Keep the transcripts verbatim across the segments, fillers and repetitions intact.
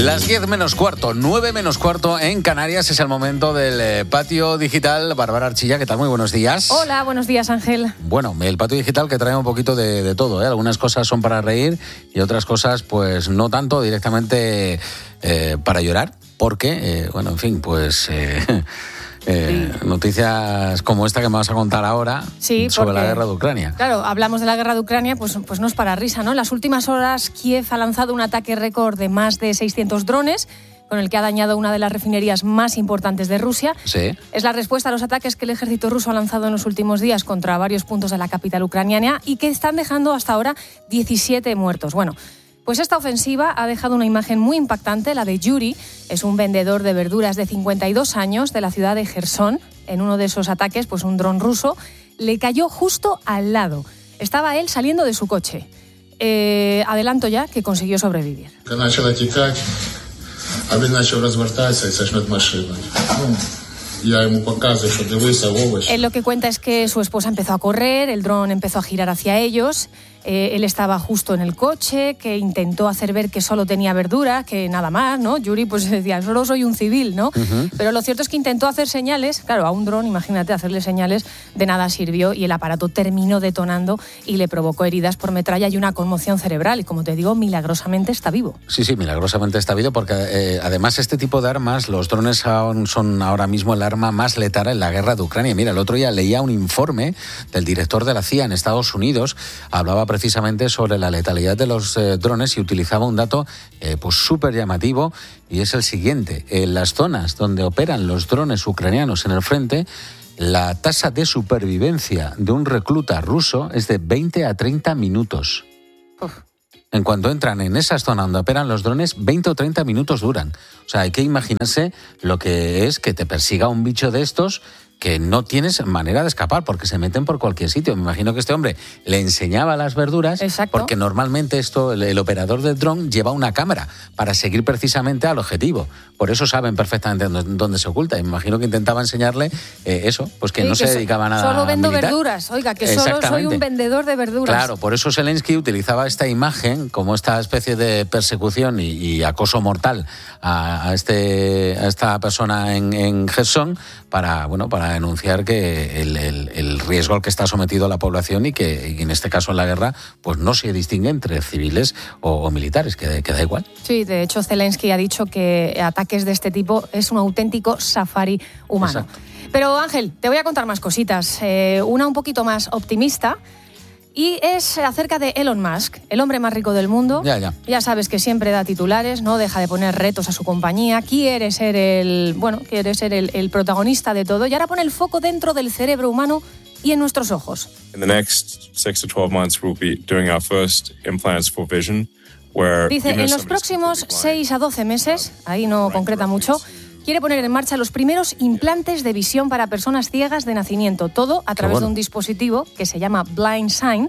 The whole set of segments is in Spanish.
Las diez menos cuarto, nueve menos cuarto en Canarias es el momento del eh, patio digital. Bárbara Archilla, ¿qué tal? Muy buenos días. Hola, buenos días, Ángel. Bueno, el patio digital que trae un poquito de, de todo, ¿eh? Algunas cosas son para reír y otras cosas, pues no tanto, directamente eh, para llorar, porque, eh, bueno, en fin, pues... Eh, Eh, sí. Noticias como esta que me vas a contar ahora sí, sobre porque, la guerra de Ucrania. Claro, hablamos de la guerra de Ucrania, pues, pues no es para risa, ¿no? En las últimas horas, Kiev ha lanzado un ataque récord de más de seiscientos drones, con el que ha dañado una de las refinerías más importantes de Rusia. Sí. Es la respuesta a los ataques que el ejército ruso ha lanzado en los últimos días contra varios puntos de la capital ucraniana y que están dejando hasta ahora diecisiete muertos. Bueno, pues esta ofensiva ha dejado una imagen muy impactante, la de Yuri. Es un vendedor de verduras de cincuenta y dos años de la ciudad de Jersón. En uno de esos ataques, pues un dron ruso le cayó justo al lado. Estaba él saliendo de su coche. Eh, adelanto ya que consiguió sobrevivir. Él lo que cuenta es que su esposa empezó a correr, el dron empezó a girar hacia ellos. Eh, él estaba justo en el coche, que intentó hacer ver que solo tenía verdura, que nada más, ¿no? Yuri pues decía, solo soy un civil, ¿no? Uh-huh. Pero lo cierto es que intentó hacer señales, claro, a un dron, imagínate, hacerle señales, de nada sirvió y el aparato terminó detonando y le provocó heridas por metralla y una conmoción cerebral. Y como te digo, milagrosamente está vivo. Sí, sí, milagrosamente está vivo porque eh, además este tipo de armas, los drones son, son ahora mismo el arma más letal en la guerra de Ucrania. Mira, el otro día leía un informe del director de la C I A en Estados Unidos, hablaba precisamente sobre la letalidad de los eh, drones y utilizaba un dato eh, pues súper llamativo y es el siguiente. En las zonas donde operan los drones ucranianos en el frente, la tasa de supervivencia de un recluta ruso es de veinte a treinta minutos. Uf. En cuanto entran en esas zonas donde operan los drones, veinte o treinta minutos duran. O sea, hay que imaginarse lo que es que te persiga un bicho de estos que no tienes manera de escapar porque se meten por cualquier sitio. Me imagino que este hombre le enseñaba las verduras. Exacto. Porque normalmente esto el, el operador del dron lleva una cámara para seguir precisamente al objetivo. Por eso saben perfectamente dónde se oculta. Y me imagino que intentaba enseñarle eh, eso, pues que sí, no que se dedicaba a nada solo vendo militar. verduras, oiga, que solo soy un vendedor de verduras. Claro, por eso Zelensky utilizaba esta imagen como esta especie de persecución y, y acoso mortal a, a, este, a esta persona en, en Jersón para, bueno, para denunciar que el, el, el riesgo al que está sometido la población y que y en este caso en la guerra pues no se distingue entre civiles o, o militares, que, que da igual. Sí, de hecho Zelensky ha dicho que ataques de este tipo es un auténtico safari humano. Exacto. Pero Ángel, te voy a contar más cositas, eh, una un poquito más optimista. Y es acerca de Elon Musk, el hombre más rico del mundo. Ya, ya. Ya sabes que siempre da titulares, no deja de poner retos a su compañía. Quiere ser el, bueno, quiere ser el, el protagonista de todo. Y ahora pone el foco dentro del cerebro humano y en nuestros ojos. In the next six to twelve months we'll be doing our first implants for vision. Where, Dice, en los próximos seis a doce meses, ahí no concreta mucho, quiere poner en marcha los primeros implantes de visión para personas ciegas de nacimiento. Todo a través bueno. de un dispositivo que se llama Blind Sign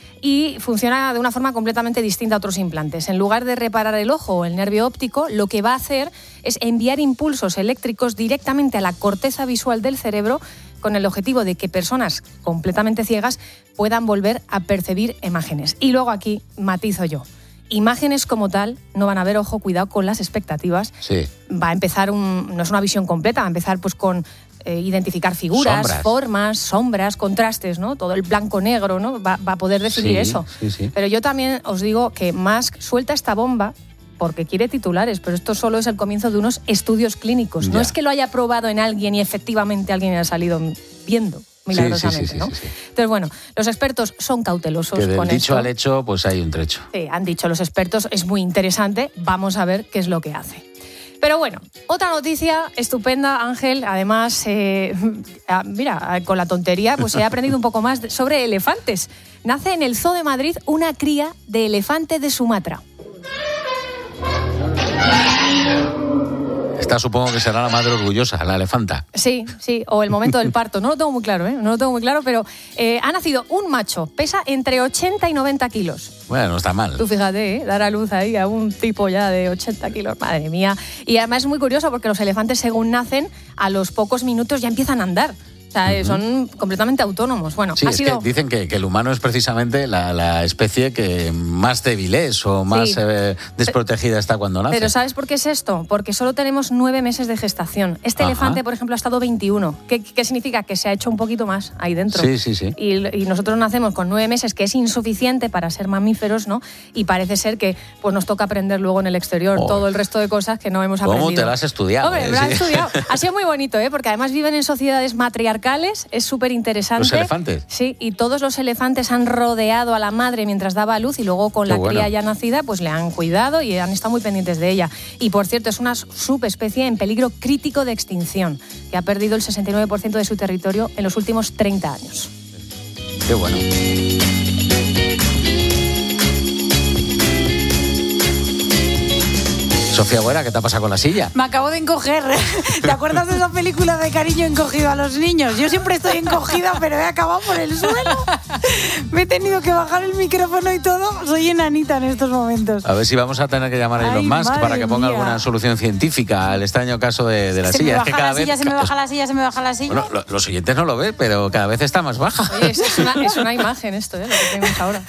y funciona de una forma completamente distinta a otros implantes. En lugar de reparar el ojo o el nervio óptico, lo que va a hacer es enviar impulsos eléctricos directamente a la corteza visual del cerebro con el objetivo de que personas completamente ciegas puedan volver a percibir imágenes. Y luego aquí matizo yo. Imágenes como tal no van a haber, ojo, cuidado con las expectativas. Sí. Va a empezar, un, no es una visión completa, va a empezar pues con eh, identificar figuras, sombras. formas, sombras, contrastes, ¿no? Todo el blanco-negro, ¿no? Va, va a poder definir sí, eso. Sí, sí. Pero yo también os digo que Musk suelta esta bomba porque quiere titulares, pero esto solo es el comienzo de unos estudios clínicos. Ya. No es que lo haya probado en alguien y efectivamente alguien haya salido viendo. Milagrosamente, sí, sí, sí, ¿no? sí, sí. Entonces, bueno, los expertos son cautelosos que del con dicho esto. al hecho, pues hay un trecho. Sí, han dicho los expertos, es muy interesante, vamos a ver qué es lo que hace. Pero bueno, otra noticia estupenda, Ángel, además, eh, mira, con la tontería, pues he aprendido un poco más sobre elefantes. Nace en el Zoo de Madrid una cría de elefante de Sumatra. Esta supongo que será la madre orgullosa, la elefanta. Sí, sí, o el momento del parto. No lo tengo muy claro, ¿eh? No lo tengo muy claro, pero eh, ha nacido un macho, pesa entre ochenta y noventa kilos. Bueno, no está mal. Tú fíjate, ¿eh? Dar a luz ahí a un tipo ya de ochenta kilos, madre mía. Y además es muy curioso porque los elefantes según nacen, a los pocos minutos ya empiezan a andar. sea, uh-huh. son completamente autónomos. Bueno, sí, ha es sido... que dicen que, que el humano es precisamente la, la especie que más débil es o más sí. eh, desprotegida está cuando nace. Pero ¿sabes por qué es esto? Porque solo tenemos nueve meses de gestación. Este Ajá. elefante, por ejemplo, ha estado veintiuno. ¿Qué, ¿Qué significa? Que se ha hecho un poquito más ahí dentro. Sí, sí, sí. Y, y nosotros nacemos con nueve meses, que es insuficiente para ser mamíferos, ¿no? Y parece ser que pues, nos toca aprender luego en el exterior oh. todo el resto de cosas que no hemos aprendido. ¿Cómo te lo has estudiado? Hombre, eh? me lo sí. has estudiado. Ha sido muy bonito, ¿eh? Porque además viven en sociedades matriarcales, es súper interesante. ¿Los elefantes? Sí, y todos los elefantes han rodeado a la madre mientras daba a luz y luego con Qué la bueno. cría ya nacida pues le han cuidado y han estado muy pendientes de ella. Y por cierto, es una subespecie en peligro crítico de extinción, que ha perdido el sesenta y nueve por ciento de su territorio en los últimos treinta años. Qué bueno. Sofía Buera, ¿qué te ha pasado con la silla? Me acabo de encoger. ¿Te acuerdas de esa película de Cariño encogido a los niños? Yo siempre estoy encogida, pero he acabado por el suelo. Me he tenido que bajar el micrófono y todo. Soy enanita en estos momentos. A ver si vamos a tener que llamar a Elon Ay, Musk para que ponga mía. alguna solución científica al extraño caso de, de la se silla. Me baja es que cada la silla, vez... se me baja la silla, se me baja la silla. Bueno, lo, los oyentes no lo ven, pero cada vez está más baja. Oye, es, una, es una imagen esto, ¿eh? Lo que tenemos ahora.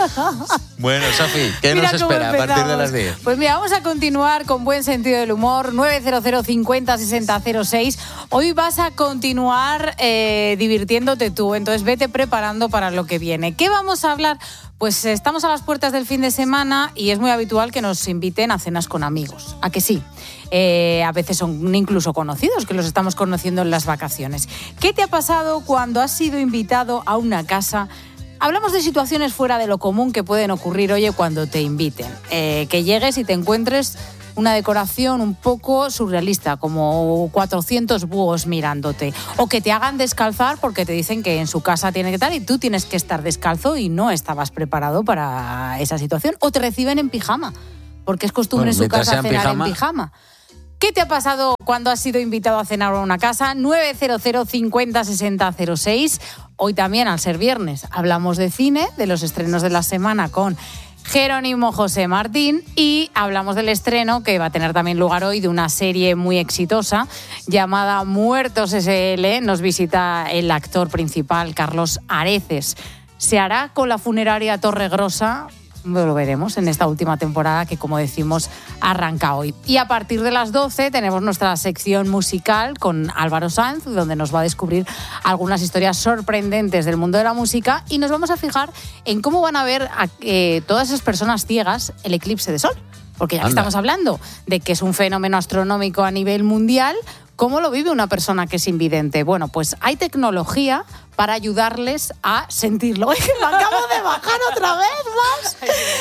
Bueno, Sofi, ¿qué mira nos espera empezamos. a partir de las diez? Pues mira, vamos a continuar con buen sentido del humor. nueve cero cero cincuenta sesenta cero seis. Hoy vas a continuar eh, divirtiéndote tú, entonces vete preparando para lo que viene. ¿Qué vamos a hablar? Pues estamos a las puertas del fin de semana y es muy habitual que nos inviten a cenas con amigos. ¿A que sí? Eh, a veces son incluso conocidos, que los estamos conociendo en las vacaciones. ¿Qué te ha pasado cuando has sido invitado a una casa? Hablamos de situaciones fuera de lo común que pueden ocurrir, oye, cuando te inviten. Eh, que llegues y te encuentres una decoración un poco surrealista, como cuatrocientos búhos mirándote. O que te hagan descalzar porque te dicen que en su casa tiene que estar y tú tienes que estar descalzo y no estabas preparado para esa situación. O te reciben en pijama, porque es costumbre bueno, en su casa cenar pijama. en pijama. ¿Qué te ha pasado cuando has sido invitado a cenar a una casa? nueve cero cero cincuenta sesenta cero seis. Hoy también, al ser viernes, hablamos de cine, de los estrenos de la semana con Jerónimo José Martín y hablamos del estreno que va a tener también lugar hoy de una serie muy exitosa llamada Muertos ese ele. Nos visita el actor principal, Carlos Areces. ¿Se hará con la funeraria Torregrosa? Lo veremos en esta última temporada que, como decimos, arranca hoy. Y a partir de las doce tenemos nuestra sección musical con Álvaro Sanz, donde nos va a descubrir algunas historias sorprendentes del mundo de la música y nos vamos a fijar en cómo van a ver a, eh, todas esas personas ciegas el eclipse de sol. Porque ya que estamos hablando de que es un fenómeno astronómico a nivel mundial, ¿cómo lo vive una persona que es invidente? Bueno, pues hay tecnología para ayudarles a sentirlo. ¡Me acabo de bajar otra vez más!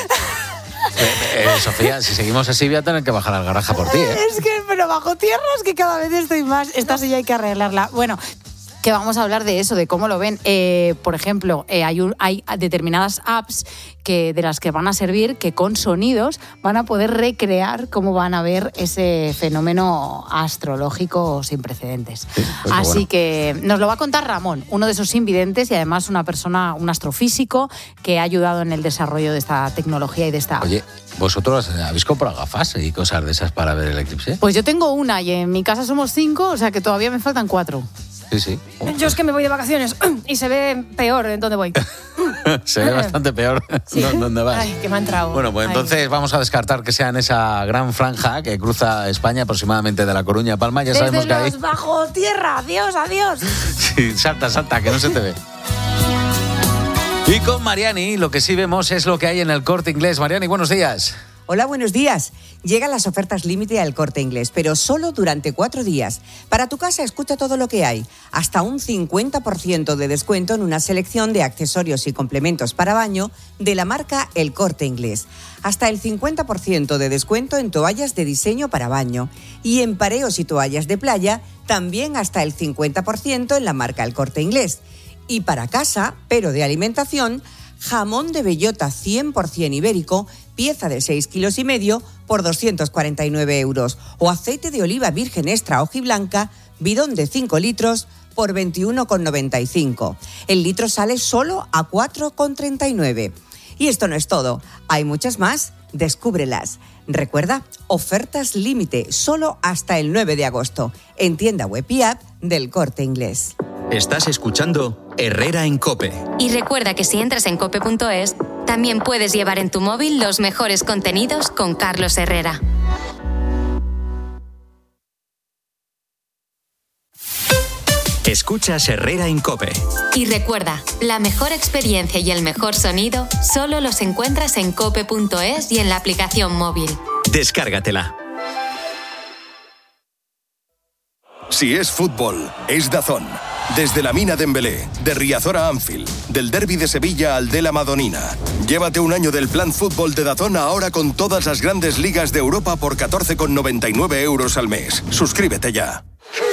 Eh, eh, Sofía, si seguimos así voy a tener que bajar al garaje por ti, ¿eh? Es que, pero bajo tierra es que cada vez estoy más. Esta silla hay que arreglarla. Bueno, que vamos a hablar de eso, de cómo lo ven. Eh, por ejemplo, eh, hay, un, hay determinadas apps que, de las que van a servir que con sonidos van a poder recrear cómo van a ver ese fenómeno astrológico sin precedentes. Sí, pues Así bueno. que nos lo va a contar Ramón, uno de esos invidentes y además una persona, un astrofísico que ha ayudado en el desarrollo de esta tecnología y de esta app. Oye, ¿vosotros habéis comprado gafas y cosas de esas para ver el eclipse? Pues yo tengo una y en mi casa somos cinco, o sea que todavía me faltan cuatro. Sí, sí. Yo es que me voy de vacaciones y se ve peor en dónde voy. Se ve bastante peor sí. ¿Dónde vas? Ay, que me ha entrado. Bueno, pues entonces Ay. vamos a descartar que sea en esa gran franja que cruza España aproximadamente de La Coruña a Palma. Ya Desde sabemos que los ahí... bajo tierra. Adiós, adiós. Sí, salta, salta, que no se te ve. Y con Mariani lo que sí vemos es lo que hay en el Corte Inglés. Mariani, buenos días. Hola, buenos días. Llegan las ofertas límite al Corte Inglés, pero solo durante cuatro días. Para tu casa, escucha todo lo que hay. Hasta un cincuenta por ciento de descuento en una selección de accesorios y complementos para baño de la marca El Corte Inglés. Hasta el cincuenta por ciento de descuento en toallas de diseño para baño. Y en pareos y toallas de playa, también hasta el cincuenta por ciento en la marca El Corte Inglés. Y para casa, pero de alimentación, jamón de bellota cien por ciento ibérico, pieza de seis kilos y medio por doscientos cuarenta y nueve euros. O aceite de oliva virgen extra hojiblanca, bidón de cinco litros por veintiuno con noventa y cinco. El litro sale solo a cuatro con treinta y nueve. Y esto no es todo, hay muchas más, descúbrelas. Recuerda, ofertas límite solo hasta el nueve de agosto, en tienda web y app del Corte Inglés. Estás escuchando Herrera en COPE. Y recuerda que si entras en cope punto es, también puedes llevar en tu móvil los mejores contenidos con Carlos Herrera. Escuchas Herrera en COPE. Y recuerda, la mejor experiencia y el mejor sonido solo los encuentras en cope punto es y en la aplicación móvil. Descárgatela. Si es fútbol, es DAZN. Desde la Mina Dembélé, de Riazor a Anfield, del Derbi de Sevilla al de la Madonina. Llévate un año del plan fútbol de DAZN ahora con todas las grandes ligas de Europa por catorce con noventa y nueve euros al mes. Suscríbete ya.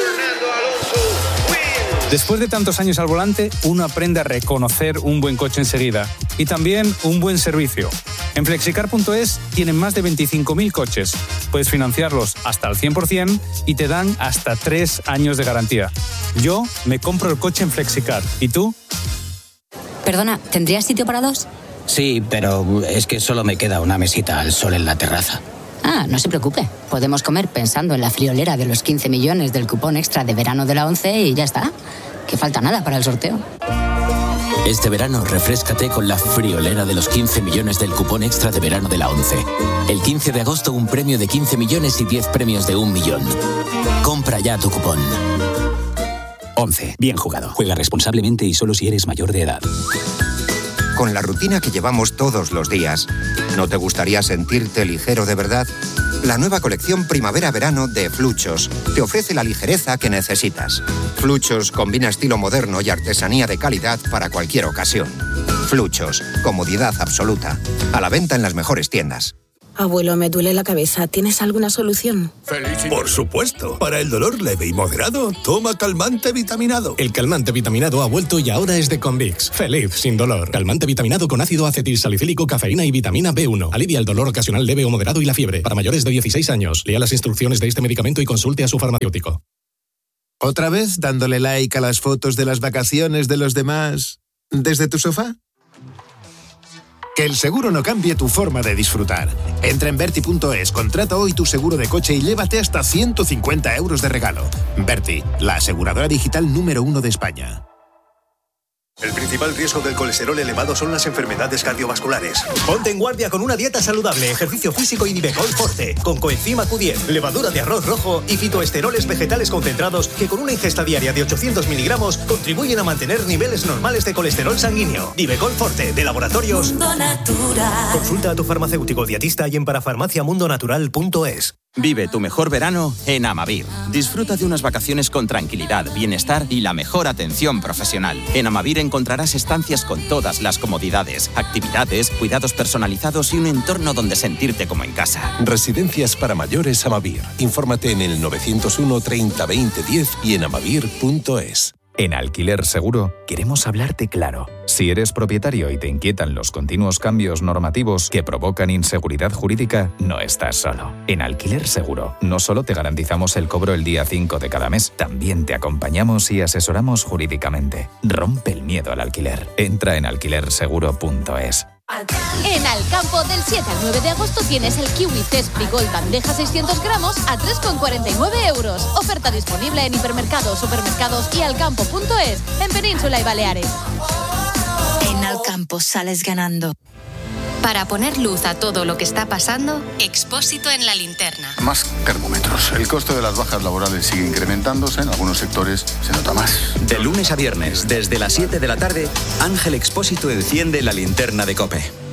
Después de tantos años al volante, uno aprende a reconocer un buen coche enseguida y también un buen servicio. En flexicar punto es tienen más de veinticinco mil coches. Puedes financiarlos hasta al cien por ciento y te dan hasta tres años de garantía. Yo me compro el coche en Flexicar. ¿Y tú? Perdona, ¿tendrías sitio para dos? Sí, pero es que solo me queda una mesita al sol en la terraza. Ah, no se preocupe. Podemos comer pensando en la friolera de los quince millones del cupón extra de verano de la ONCE y ya está. Que falta nada para el sorteo. Este verano, refréscate con la friolera de los quince millones del cupón extra de verano de la ONCE. El quince de agosto, un premio de quince millones y diez premios de un millón. Compra ya tu cupón. ONCE. Bien jugado. Juega responsablemente y solo si eres mayor de edad. Con la rutina que llevamos todos los días, ¿no te gustaría sentirte ligero de verdad? La nueva colección Primavera-Verano de Fluchos te ofrece la ligereza que necesitas. Fluchos combina estilo moderno y artesanía de calidad para cualquier ocasión. Fluchos, comodidad absoluta. A la venta en las mejores tiendas. Abuelo, me duele la cabeza. ¿Tienes alguna solución? Por supuesto. Para el dolor leve y moderado, toma calmante vitaminado. El calmante vitaminado ha vuelto y ahora es de Convix. Feliz sin dolor. Calmante vitaminado con ácido acetilsalicílico, cafeína y vitamina B uno. Alivia el dolor ocasional leve o moderado y la fiebre. Para mayores de dieciséis años. Lea las instrucciones de este medicamento y consulte a su farmacéutico. ¿Otra vez dándole like a las fotos de las vacaciones de los demás desde tu sofá? Que el seguro no cambie tu forma de disfrutar. Entra en Berti punto es, contrata hoy tu seguro de coche y llévate hasta ciento cincuenta euros de regalo. Berti, la aseguradora digital número uno de España. El principal riesgo del colesterol elevado son las enfermedades cardiovasculares. Ponte en guardia con una dieta saludable, ejercicio físico y Nivecol Forte, con coenzima Q diez, levadura de arroz rojo y fitoesteroles vegetales concentrados que con una ingesta diaria de ochocientos miligramos contribuyen a mantener niveles normales de colesterol sanguíneo. Nivecol Forte, de Laboratorios Mundo Natural. Consulta a tu farmacéutico dietista y en parafarmacia mundo natural punto es. Vive tu mejor verano en Amavir. Disfruta de unas vacaciones con tranquilidad, bienestar y la mejor atención profesional. En Amavir encontrarás estancias con todas las comodidades, actividades, cuidados personalizados y un entorno donde sentirte como en casa. Residencias para mayores Amavir. Infórmate en el nueve cero uno, treinta, veinte, diez y en amavir punto es. En Alquiler Seguro queremos hablarte claro. Si eres propietario y te inquietan los continuos cambios normativos que provocan inseguridad jurídica, no estás solo. En Alquiler Seguro no solo te garantizamos el cobro el día cinco de cada mes, también te acompañamos y asesoramos jurídicamente. Rompe el miedo al alquiler. Entra en alquiler seguro punto es. En Alcampo, del siete al nueve de agosto tienes el kiwi Zespri Gold bandeja seiscientos gramos a tres con cuarenta y nueve euros. Oferta disponible en hipermercados, supermercados y alcampo punto es en Península y Baleares. En Alcampo sales ganando. Para poner luz a todo lo que está pasando, Expósito en la linterna. Más termómetros. El coste de las bajas laborales sigue incrementándose. En algunos sectores se nota más. De lunes a viernes, desde las siete de la tarde, Ángel Expósito enciende la linterna de COPE.